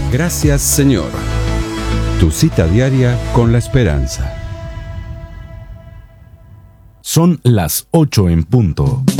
Gracias, Señor. Tu cita diaria con la esperanza. Son las 8 en punto.